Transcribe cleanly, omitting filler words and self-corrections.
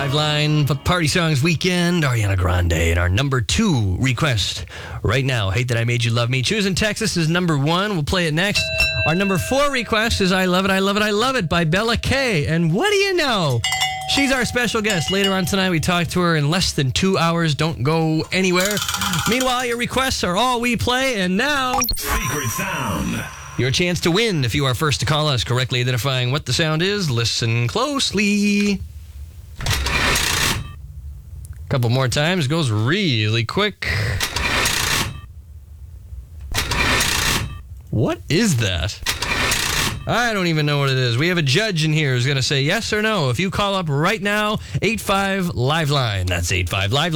Liveline Party Songs Weekend, Ariana Grande, and our number 2 request right now, Hate That I Made You Love Me. Choosing Texas is number 1. We'll play it next. Our number 4 request is I Love It, I Love It, I Love It by Bella K. And what do you know? She's our special guest. Later on tonight, we talk to her in less than 2 hours. Don't go anywhere. Meanwhile, your requests are all we play, and now... Secret Sound. Your chance to win if you are first to call us, correctly identifying what the sound is. Listen closely. Couple more times. Goes really quick. What is that? I don't even know what it is. We have a judge in here who's going to say yes or no. If you call up right now, 85 Liveline. That's 85 Liveline.